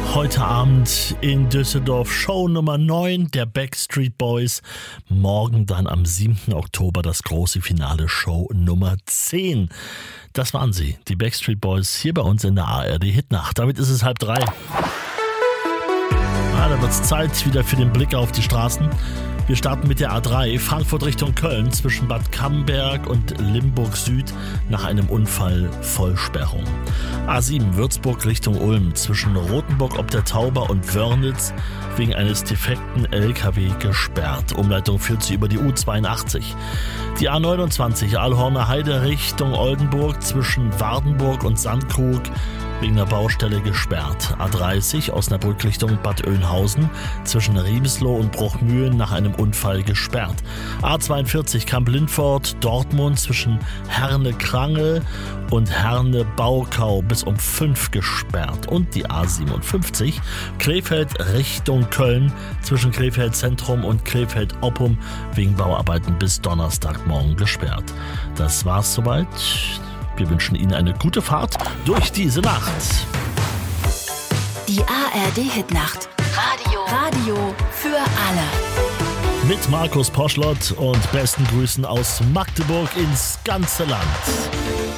Heute Abend in Düsseldorf Show Nummer 9 der Backstreet Boys. Morgen dann am 7. Oktober das große Finale, Show Nummer 10. Das waren sie, die Backstreet Boys, hier bei uns in der ARD Hitnacht. Damit ist es 2:30. Da wird es Zeit wieder für den Blick auf die Straßen. Wir starten mit der A3, Frankfurt Richtung Köln, zwischen Bad Camberg und Limburg Süd nach einem Unfall Vollsperrung. A7, Würzburg Richtung Ulm, zwischen Rothenburg ob der Tauber und Wörnitz wegen eines defekten LKW gesperrt. Umleitung führt sie über die U82. Die A29, Allhorner Heide Richtung Oldenburg, zwischen Wardenburg und Sandkrug wegen der Baustelle gesperrt. A30 Osnabrück Richtung Bad Oeynhausen, zwischen Riemsloh und Bruchmühlen nach einem Unfall gesperrt. A42 Kamp-Lindfort Dortmund, zwischen Herne-Krangel und Herne-Baukau bis um 5 gesperrt. Und die A57 Krefeld Richtung Köln, zwischen Krefeld Zentrum und Krefeld Oppum wegen Bauarbeiten bis Donnerstagmorgen gesperrt. Das war's soweit. Wir wünschen Ihnen eine gute Fahrt durch diese Nacht. Die ARD Hitnacht. Radio für alle. Mit Markus Poschlott und besten Grüßen aus Magdeburg ins ganze Land.